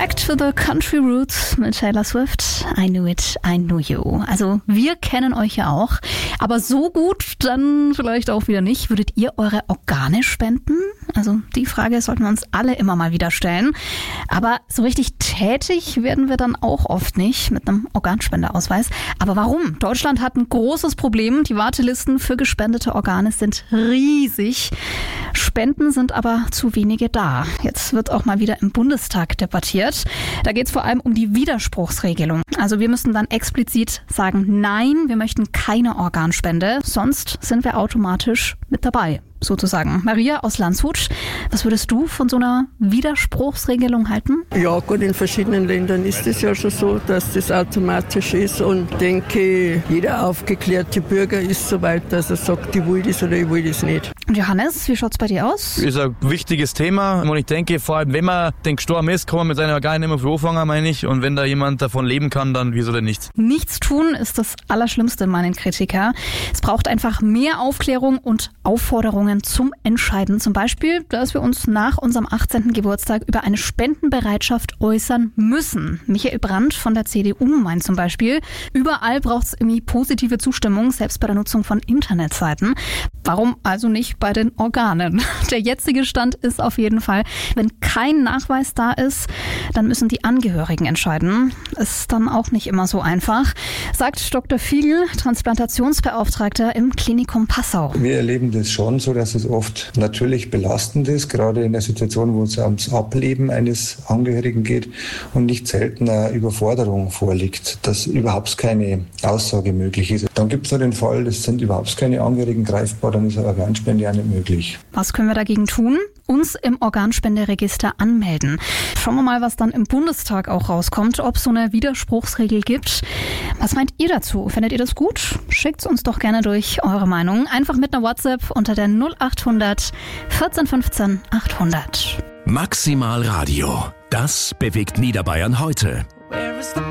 Back to the Country Roots mit Taylor Swift. I knew it, I knew you. Also wir kennen euch ja auch, aber so gut dann vielleicht auch wieder nicht. Würdet ihr eure Organe spenden? Also die Frage sollten wir uns alle immer mal wieder stellen. Aber so richtig tätig werden wir dann auch oft nicht mit einem Organspendeausweis. Aber warum? Deutschland hat ein großes Problem. Die Wartelisten für gespendete Organe sind riesig. Spenden sind aber zu wenige da. Jetzt wird auch mal wieder im Bundestag debattiert. Da geht es vor allem um die Widerspruchsregelung. Also wir müssen dann explizit sagen, nein, wir möchten keine Organspende, sonst sind wir automatisch mit dabei, sozusagen. Maria aus Landshut, was würdest du von so einer Widerspruchsregelung halten? Ja gut, in verschiedenen Ländern ist es ja schon so, dass das automatisch ist und denke, jeder aufgeklärte Bürger ist so weit, dass er sagt, ich will das oder ich will das nicht. Und Johannes, wie schaut's bei dir aus? Ist ein wichtiges Thema und ich denke, vor allem wenn man den gestorben ist, kann man mit seinen Organen immer viel anfangen, meine ich. Und wenn da jemand davon leben kann, dann wieso denn nicht? Nichts tun ist das Allerschlimmste, meinen Kritiker. Es braucht einfach mehr Aufklärung und Aufforderungen zum Entscheiden. Zum Beispiel, dass wir uns nach unserem 18. Geburtstag über eine Spendenbereitschaft äußern müssen. Michael Brandt von der CDU meint zum Beispiel, überall braucht es irgendwie positive Zustimmung, selbst bei der Nutzung von Internetseiten. Warum also nicht bei den Organen? Der jetzige Stand ist auf jeden Fall, wenn kein Nachweis da ist, dann müssen die Angehörigen entscheiden. Ist dann auch nicht immer so einfach, sagt Dr. Fiegel, Transplantationsbeauftragter im Klinikum Passau. Wir erleben das schon so, dass es oft natürlich belastend ist, gerade in der Situation, wo es ums Ableben eines Angehörigen geht und nicht selten eine Überforderung vorliegt, dass überhaupt keine Aussage möglich ist. Dann gibt es noch den Fall, es sind überhaupt keine Angehörigen greifbar, dann ist eine Organspende ja nicht möglich. Was können wir dagegen tun? Uns im Organspenderegister anmelden. Schauen wir mal, was dann im Bundestag auch rauskommt, ob es so eine Widerspruchsregel gibt. Was meint ihr dazu? Findet ihr das gut? Schickt uns doch gerne durch eure Meinung. Einfach mit einer WhatsApp unter der 0800 14 15 800. Maximal Radio. Das bewegt Niederbayern heute.